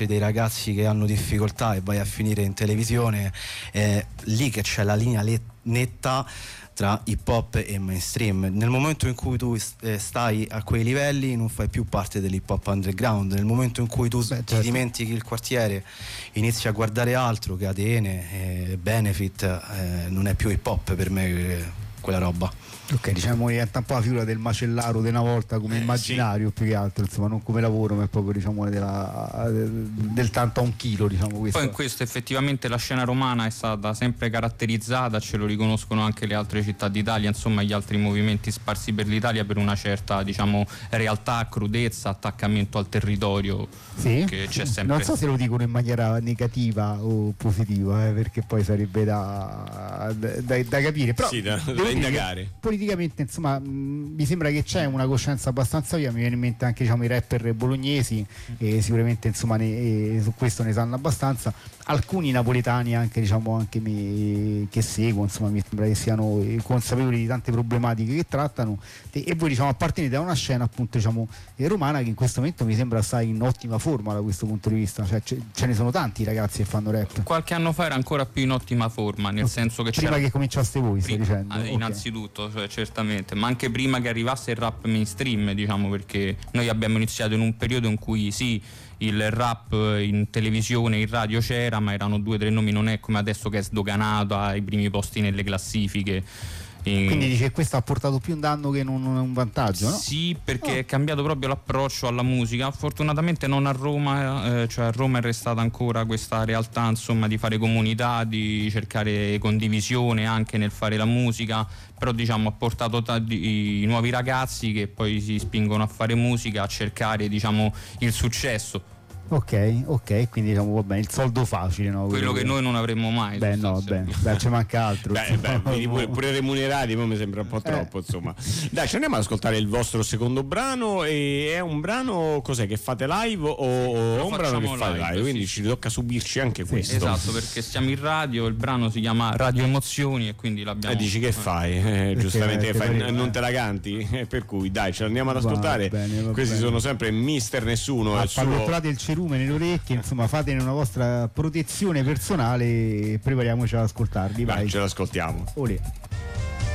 dei ragazzi che hanno difficoltà e vai a finire in televisione, è lì che c'è la linea netta tra hip hop e mainstream. Nel momento in cui tu stai a quei livelli non fai più parte dell'hip hop underground. Nel momento in cui tu ti dimentichi il quartiere, inizi a guardare altro, catene, Benefit, non è più hip hop per me quella roba. Ok, diciamo diventa un po' la figura del macellaro di una volta come immaginario, sì, più che altro, insomma, non come lavoro, ma è proprio, diciamo, del tanto a un chilo, diciamo. Questo. Poi in questo effettivamente la scena romana è stata sempre caratterizzata, ce lo riconoscono anche le altre città d'Italia, insomma gli altri movimenti sparsi per l'Italia, per una certa, diciamo, realtà, crudezza, attaccamento al territorio, sì? Che c'è sempre. Non so se lo dicono in maniera negativa o positiva, perché poi sarebbe da capire, però sì, da indagare. Politicamente, insomma, mi sembra che c'è una coscienza abbastanza via. Mi viene in mente anche, diciamo, i rapper bolognesi, e sicuramente, insomma, su questo ne sanno abbastanza. Alcuni napoletani anche, diciamo, anche che seguo, insomma, mi sembra che siano consapevoli di tante problematiche che trattano, e voi, diciamo, appartenete a una scena, appunto, diciamo, romana, che in questo momento mi sembra assai in ottima forma da questo punto di vista, cioè ce ne sono tanti ragazzi che fanno rap. Qualche anno fa era ancora più in ottima forma, nel senso che prima che cominciaste voi, stai dicendo? Innanzitutto, cioè, certamente, ma anche prima che arrivasse il rap mainstream, diciamo, perché noi abbiamo iniziato in un periodo in cui sì, il rap in televisione, in radio c'era, ma erano 2 o 3 nomi, non è come adesso che è sdoganato ai primi posti nelle classifiche. Quindi dice che questo ha portato più un danno che non un vantaggio, no? Sì, perché è cambiato proprio l'approccio alla musica. Fortunatamente non a Roma, cioè a Roma è restata ancora questa realtà, insomma, di fare comunità, di cercare condivisione anche nel fare la musica, però, diciamo, ha portato i nuovi ragazzi che poi si spingono a fare musica, a cercare, diciamo, il successo. Ok, quindi, diciamo, va bene, il soldo facile, no? Quello che noi non avremmo mai. Beh, no, beh, ci manca altro. Pure remunerati, poi mi sembra un po' troppo, insomma. Dai, ci andiamo ad ascoltare il vostro secondo brano, e è un brano, cos'è, che fate live o un brano che fate live? Quindi ci tocca subirci anche questo. Esatto, perché stiamo in radio, il brano si chiama Radio Emozioni e quindi l'abbiamo... dici che fai? Giustamente non te la canti? Per cui dai, ce l'andiamo ad ascoltare. Va bene. Sono sempre Mister Nessuno. Appallottate il cerume nelle orecchie, insomma, fatene una vostra protezione personale e prepariamoci ad ascoltarli. Vai, ce l'ascoltiamo. Olè.